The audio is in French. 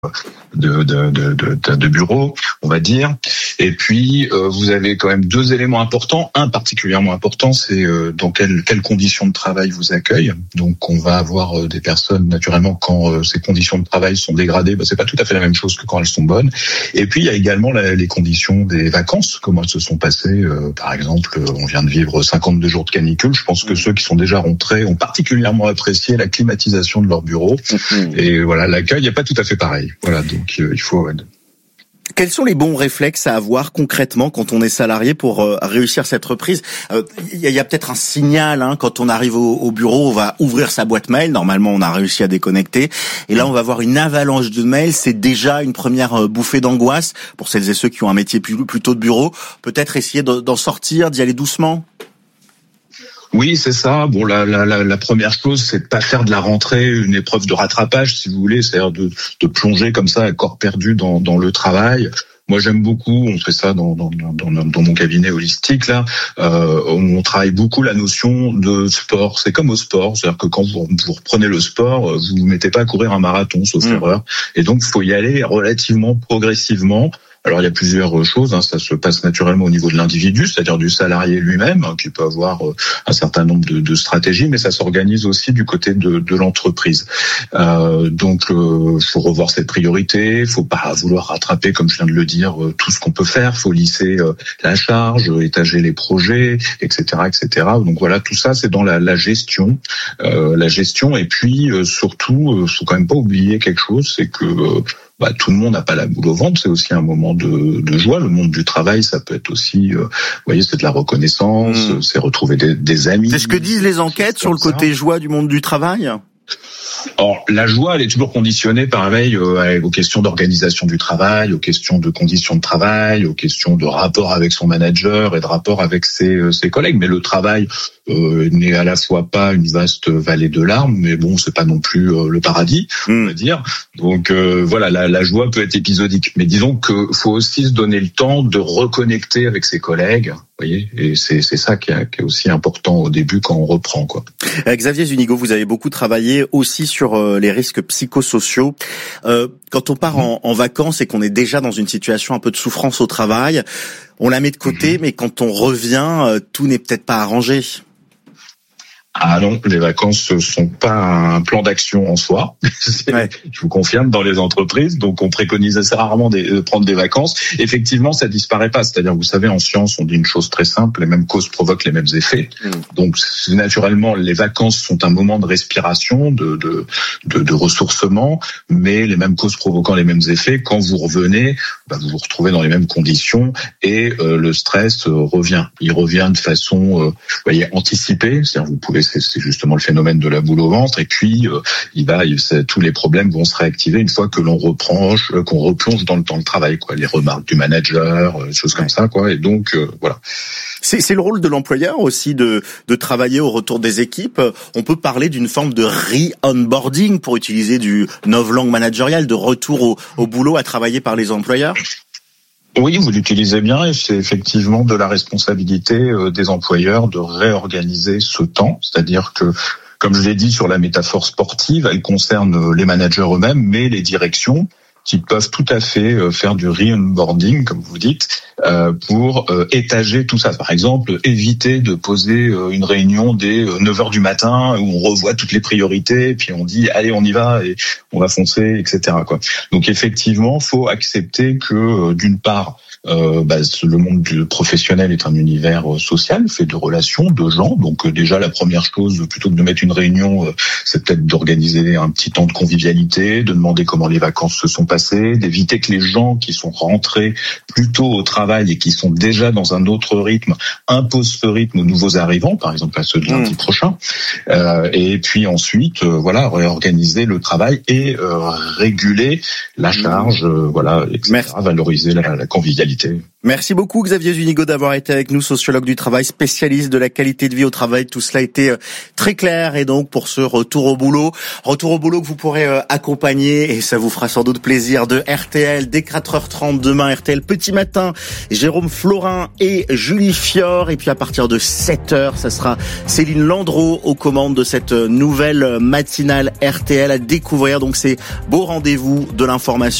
de bureau, on va dire. Et puis vous avez quand même deux éléments importants. Un particulièrement important, c'est dans quelles conditions de travail vous accueille. Donc on va avoir des personnes naturellement quand ces conditions de travail sont dégradées, c'est pas tout à fait la même chose que quand elles sont bonnes. Et puis il y a également les conditions des vacances, comment elles se sont passées. Par exemple, on vient de vivre 52 jours de canicule. Je pense que ceux qui sont déjà rentrés ont particulièrement apprécié la climatisation de leur bureau. Et voilà, l'accueil n'est pas tout à fait pareil. Voilà, donc il faut... Quels sont les bons réflexes à avoir concrètement quand on est salarié pour réussir cette reprise? Il y a peut-être un signal, quand on arrive au bureau, on va ouvrir sa boîte mail. Normalement, on a réussi à déconnecter. Et là, on va voir une avalanche de mails. C'est déjà une première bouffée d'angoisse pour celles et ceux qui ont un métier plutôt de bureau. Peut-être essayer d'en sortir, d'y aller doucement. Oui, c'est ça. Bon, la première chose, c'est de pas faire de la rentrée une épreuve de rattrapage, si vous voulez, c'est-à-dire de plonger comme ça à corps perdu dans le travail. Moi, j'aime beaucoup, on fait ça dans mon cabinet holistique, là, on travaille beaucoup la notion de sport. C'est comme au sport, c'est-à-dire que quand vous reprenez le sport, vous vous mettez pas à courir un marathon, sauf erreur. Et donc, il faut y aller relativement progressivement. Alors il y a plusieurs choses, ça se passe naturellement au niveau de l'individu, c'est-à-dire du salarié lui-même, qui peut avoir un certain nombre de stratégies, mais ça s'organise aussi du côté de l'entreprise. Donc faut revoir ses priorités, faut pas vouloir rattraper, comme je viens de le dire, tout ce qu'on peut faire, faut lisser la charge, étager les projets, etc., etc. Donc voilà, tout ça c'est dans la gestion, et puis surtout, faut quand même pas oublier quelque chose, c'est que tout le monde n'a pas la boule au ventre, c'est aussi un moment de joie. Le monde du travail, ça peut être aussi, vous voyez, c'est de la reconnaissance, c'est retrouver des amis. C'est ce que disent les enquêtes sur le côté joie du monde du travail. Or, la joie, elle est toujours conditionnée, pareil, aux questions d'organisation du travail, aux questions de conditions de travail, aux questions de rapport avec son manager et de rapport avec ses collègues. Mais le travail n'est à la fois pas une vaste vallée de larmes, mais bon, c'est pas non plus le paradis, on va dire. Donc voilà, la joie peut être épisodique. Mais disons que faut aussi se donner le temps de reconnecter avec ses collègues. Vous voyez, et c'est ça qui est aussi important au début quand on reprend, quoi. Xavier Zunigo, vous avez beaucoup travaillé aussi sur les risques psychosociaux. Quand on part en vacances et qu'on est déjà dans une situation un peu de souffrance au travail, on la met de côté, mais quand on revient, tout n'est peut-être pas arrangé. Ah non, les vacances sont pas un plan d'action en soi. Ouais. Je vous confirme, dans les entreprises, donc on préconise assez rarement de prendre des vacances. Effectivement, ça disparaît pas. C'est-à-dire, vous savez, en science, on dit une chose très simple, les mêmes causes provoquent les mêmes effets. Donc, naturellement, les vacances sont un moment de respiration, de ressourcement, mais les mêmes causes provoquant les mêmes effets, quand vous revenez, vous vous retrouvez dans les mêmes conditions et le stress revient. Il revient de façon, voyez, anticipée. C'est-à-dire, vous pouvez, c'est justement le phénomène de la boule au ventre, et puis tous les problèmes vont se réactiver une fois que qu'on replonge dans le temps de travail, quoi. Les remarques du manager, des choses comme ça, quoi. Et donc voilà. C'est le rôle de l'employeur aussi de travailler au retour des équipes. On peut parler d'une forme de re-onboarding, pour utiliser du novlangue managérial, de retour au boulot à travailler par les employeurs. Oui, vous l'utilisez bien, et c'est effectivement de la responsabilité des employeurs de réorganiser ce temps. C'est-à-dire que, comme je l'ai dit sur la métaphore sportive, elle concerne les managers eux-mêmes, mais les directions qui peuvent tout à fait faire du re-onboarding, comme vous dites, pour étager tout ça. Par exemple, éviter de poser une réunion dès 9h du matin où on revoit toutes les priorités, et puis on dit « allez, on y va, et on va foncer, etc. » quoi. Donc effectivement, faut accepter que, d'une part, le monde du professionnel est un univers social, fait de relations, de gens. Donc déjà, la première chose, plutôt que de mettre une réunion, c'est peut-être d'organiser un petit temps de convivialité, de demander comment les vacances se sont passées, d'éviter que les gens qui sont rentrés plus tôt au travail et qui sont déjà dans un autre rythme imposent ce rythme aux nouveaux arrivants, par exemple à ceux de lundi prochain. Et puis ensuite, réorganiser le travail et réguler la charge, etc. Valoriser la convivialité. réalité. Merci beaucoup Xavier Zunigo d'avoir été avec nous, sociologue du travail, spécialiste de la qualité de vie au travail. Tout cela a été très clair et donc pour ce retour au boulot que vous pourrez accompagner et ça vous fera sans doute plaisir de RTL dès 4h30 demain, RTL Petit Matin, Jérôme Florin et Julie Fior, et puis à partir de 7h, ça sera Céline Landreau aux commandes de cette nouvelle matinale RTL à découvrir donc ces beaux rendez-vous de l'information.